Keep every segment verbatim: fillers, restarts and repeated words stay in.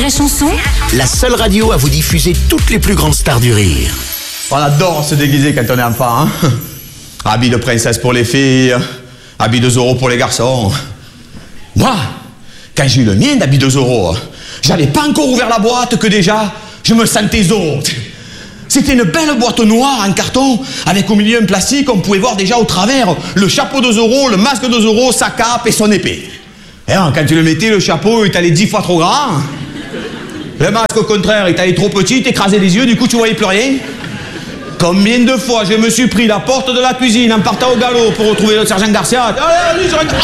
Rire et Chanson, la seule radio à vous diffuser toutes les plus grandes stars du rire. On adore se déguiser quand on est enfant, hein. Habits de princesse pour les filles, habits de Zorro pour les garçons. Moi, quand j'ai eu le mien d'habits de Zorro, j'avais pas encore ouvert la boîte que déjà, je me sentais Zorro. C'était une belle boîte noire en carton, avec au milieu un plastique, on pouvait voir déjà au travers le chapeau de Zorro, le masque de Zorro, sa cape et son épée. Et alors, quand tu le mettais, le chapeau, il t'allait dix fois trop grand. Le masque, au contraire, il t'allait trop petit, t'écrasait les yeux, du coup, tu voyais plus rien. Combien de fois je me suis pris la porte de la cuisine en partant au galop pour retrouver le sergent Garcia. Allez, allez, sergent...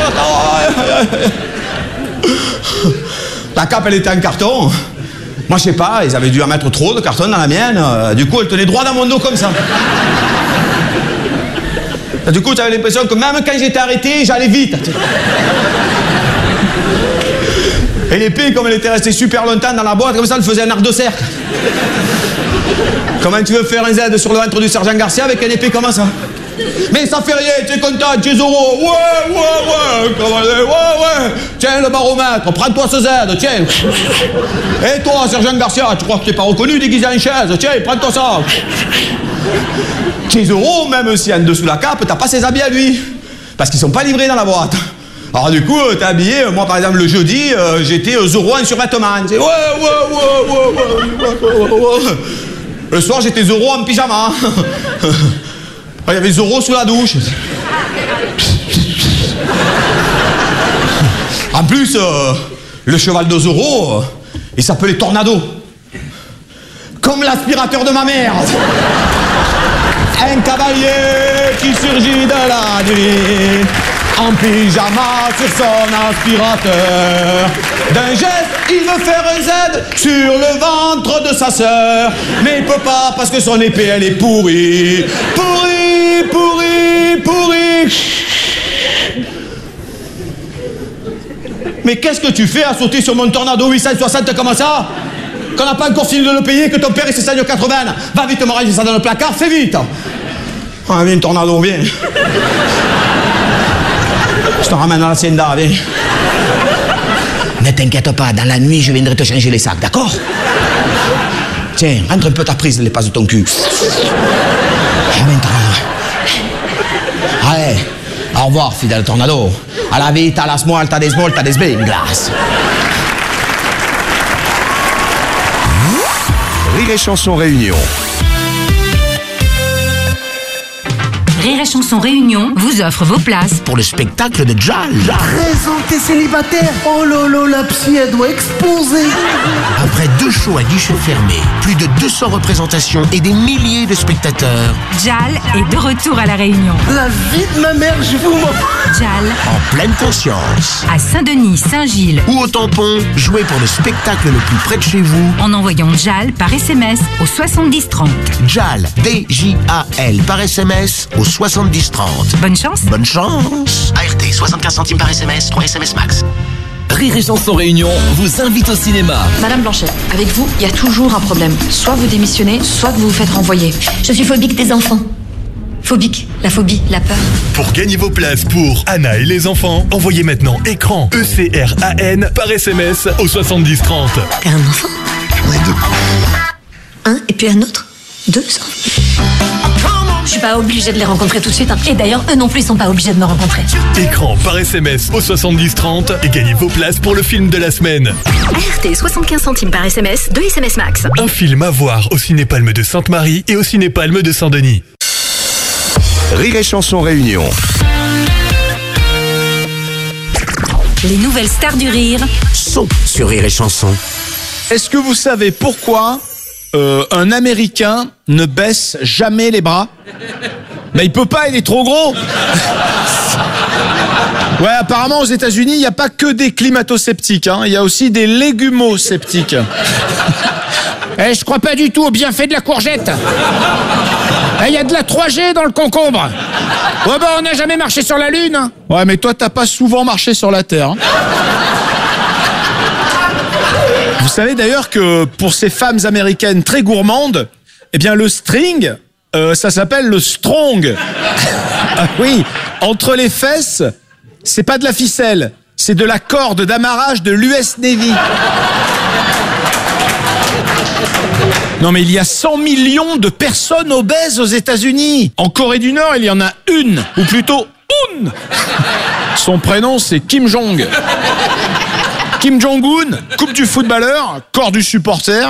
La cape, elle était en carton. Moi, je sais pas, ils avaient dû en mettre trop de carton dans la mienne. Du coup, elle tenait droit dans mon dos comme ça. Du coup, j'avais l'impression que même quand j'étais arrêté, j'allais vite. Et l'épée, comme elle était restée super longtemps dans la boîte, comme ça, elle faisait un arc de cercle. Comment tu veux faire un Z sur le ventre du sergent Garcia avec une épée comme ça? Mais ça fait rien, tu es content, tu es Zorro. Ouais, ouais, ouais, ouais, ouais. Tiens le baromètre, prends-toi ce Z, tiens. Et toi, sergent Garcia, tu crois que tu n'es pas reconnu déguisé en chaise? Tiens, prends-toi ça. Tu es Zorro, même si en dessous de la cape, t'as pas ses habits à lui. Parce qu'ils sont pas livrés dans la boîte. Alors du coup, t'es habillé, moi par exemple le jeudi, euh, j'étais Zorro en survêtement. Ouais, ouais, ouais, ouais, ouais, ouais, ouais. Le soir, j'étais Zorro en pyjama. Il y avait Zorro sous la douche. En plus, euh, le cheval de Zorro, euh, il s'appelait Tornado. Comme l'aspirateur de ma mère. Un cavalier qui surgit de la nuit, en pyjama sur son aspirateur. D'un geste, il veut faire un Z sur le ventre de sa sœur. Mais il peut pas parce que son épée, elle est pourrie. Pourrie, pourrie, pourrie. Mais qu'est-ce que tu fais à sauter sur mon Tornado huit cent soixante comme ça? Qu'on n'a pas encore fini de le payer, que ton père il se saigne quatre-vingts. Va vite me ranger ça dans le placard, fais vite. Ah, viens, Tornado, viens. Je te ramène à l'hacienda, viens. Ne t'inquiète pas, dans la nuit, je viendrai te changer les sacs, d'accord? Tiens, rentre un peu ta prise de l'espace de ton cul. Ah, maintenant. Allez, au revoir, fidèle Tornado. À la vita, la small, t'as des small, t'as des glace. Rire et Chanson Réunion. Rire et Chanson Réunion vous offre vos places Pour le spectacle de Jal. Présenté célibataire. Oh lolo, la psy, elle doit exploser. Après deux shows à guichet fermé, plus de deux cents représentations et des milliers de spectateurs. Jal est de retour à La Réunion. La vie de ma mère, je vous m'en... Jal, En pleine conscience. à Saint-Denis, Saint-Gilles, Ou au tampon, jouez pour le spectacle le plus près de chez vous. en envoyant Jal par S M S au soixante-dix trente. Jal, D J A L, par S M S au soixante-dix trente. Bonne chance. Bonne chance. A R T, soixante-quinze centimes par S M S, trois S M S max. Rire et Chanson Réunion vous invite au cinéma. Madame Blanchet, avec vous, il y a toujours un problème. Soit vous démissionnez, soit vous vous faites renvoyer. Je suis phobique des enfants. Phobique, la phobie, la peur. Pour gagner vos places pour Anna et les enfants, envoyez maintenant écran E C R A N par S M S au soixante-dix trente. T'as un enfant? J'en ai deux. Un et puis un autre? Deux enfants? Je suis pas obligée de les rencontrer tout de suite. Hein. Et d'ailleurs, eux non plus, ils sont pas obligés de me rencontrer. Écran par S M S au soixante-dix trente et gagnez vos places pour le film de la semaine. A R T, soixante-quinze centimes par S M S, deux S M S max. Un film à voir au Cinépalme de Sainte-Marie et au Cinépalme de Saint-Denis. Rire et Chanson Réunion. Les nouvelles stars du rire Sont sur Rire et Chanson. Est-ce que vous savez pourquoi euh, un Américain ne baisse jamais les bras? Mais il peut pas, il est trop gros. Ouais, apparemment aux États-Unis, il n'y a pas que des climato-sceptiques, hein, il y a aussi des légumo-sceptiques. Eh, je crois pas du tout au bienfait de la courgette. Il eh, y a de la trois G dans le concombre. Ouais, bah on n'a jamais marché sur la Lune. Hein. Ouais, mais toi, t'as pas souvent marché sur la Terre. Hein. Vous savez d'ailleurs que pour ces femmes américaines très gourmandes, eh bien le string, euh, ça s'appelle le strong. Ah oui, entre les fesses, c'est pas de la ficelle, c'est de la corde d'amarrage de l'U S Navy. Non mais il y a cent millions de personnes obèses aux États-Unis. En Corée du Nord, il y en a une, ou plutôt une. Son prénom, c'est Kim Jong. Kim Jong-un, coupe du footballeur, corps du supporter.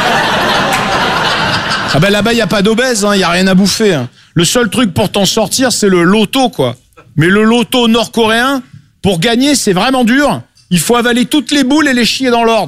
Ah ben là-bas, il n'y a pas d'obèse, il hein, n'y a rien à bouffer. Hein. Le seul truc pour t'en sortir, c'est le loto, quoi. Mais le loto nord-coréen, pour gagner, c'est vraiment dur. Il faut avaler toutes les boules et les chier dans l'ordre.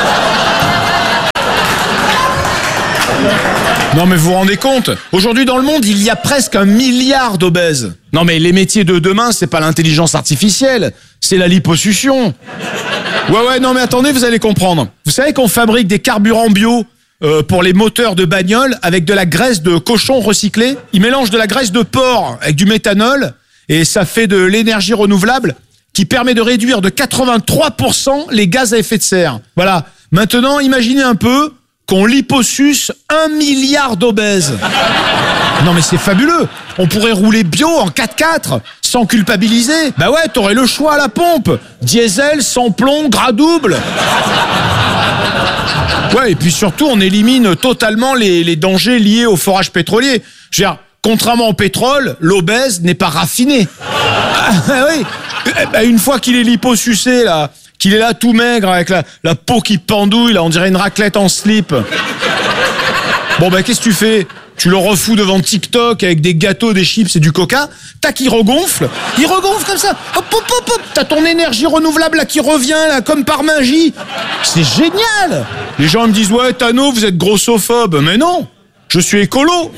Non mais vous vous rendez compte? Aujourd'hui dans le monde, il y a presque un milliard d'obèses. Non mais les métiers de demain, c'est pas l'intelligence artificielle, c'est la liposuction. Ouais ouais, non mais attendez, vous allez comprendre. Vous savez qu'on fabrique des carburants bio euh, pour les moteurs de bagnole avec de la graisse de cochon recyclée. Ils mélangent de la graisse de porc avec du méthanol et ça fait de l'énergie renouvelable qui permet de réduire de quatre-vingt-trois pour cent les gaz à effet de serre. Voilà. Maintenant, imaginez un peu qu'on liposuce un milliard d'obèses. Non mais c'est fabuleux. On pourrait rouler bio en quatre-quatre sans culpabiliser. Bah ouais, t'aurais le choix à la pompe. Diesel, sans plomb, gras double. Ouais, et puis surtout, on élimine totalement les, les dangers liés au forage pétrolier. Je veux dire, contrairement au pétrole, l'obèse n'est pas raffiné. Ah oui. Bah, une fois qu'il est liposucé, là, qu'il est là tout maigre avec la, la peau qui pendouille, là, on dirait une raclette en slip. Bon, bah, qu'est-ce que tu fais? Tu le refous devant TikTok avec des gâteaux, des chips et du coca. Tac, il regonfle. Il regonfle comme ça. Hop, hop, hop, hop. T'as ton énergie renouvelable, là, qui revient, là, comme par magie. C'est génial. Les gens me disent, ouais, Tano, vous êtes grossophobe. Mais non, je suis écolo.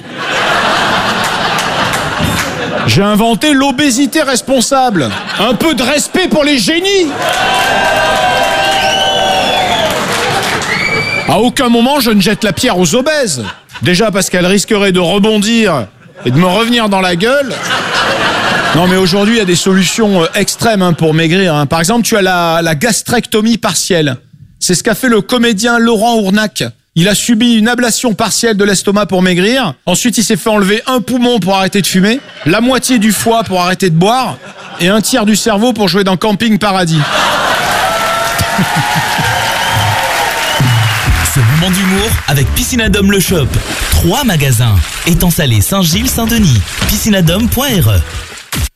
J'ai inventé l'obésité responsable. Un peu de respect pour les génies. À aucun moment, je ne jette la pierre aux obèses. Déjà parce qu'elles risqueraient de rebondir et de me revenir dans la gueule. Non, mais aujourd'hui, il y a des solutions extrêmes hein, pour maigrir. Hein. Par exemple, tu as la, la gastrectomie partielle. C'est ce qu'a fait le comédien Laurent Ournac. Il a subi une ablation partielle de l'estomac pour maigrir. Ensuite, il s'est fait enlever un poumon pour arrêter de fumer, la moitié du foie pour arrêter de boire et un tiers du cerveau pour jouer dans Camping Paradis. Ce moment d'humour avec Piscinadome Le Shop. Trois magasins. Étang Salé, Saint-Gilles, Saint-Denis. piscinadome point r e